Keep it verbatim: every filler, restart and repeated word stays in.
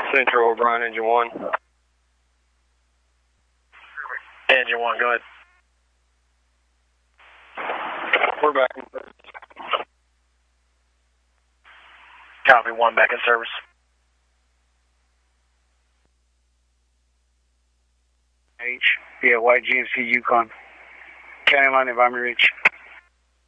Central O'Brien, engine one. Engine one, go ahead. We're back in service. Copy, one back in service. H, yeah, Y G M C Yukon. County line environment reach.